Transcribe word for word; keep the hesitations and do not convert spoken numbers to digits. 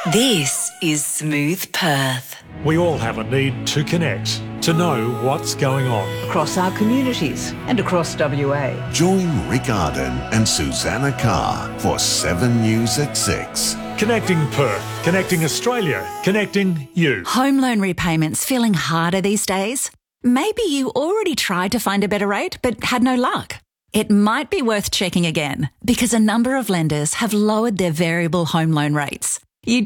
This is Smooth Perth. We all have a need to connect, to know what's going on. Across our communities and across W A. Join Rick Arden and Susanna Carr for seven News at six. Connecting Perth, connecting Australia, connecting you. Home loan repayments feeling harder these days? Maybe you already tried to find a better rate but had no luck. It might be worth checking again because a number of lenders have lowered their variable home loan rates.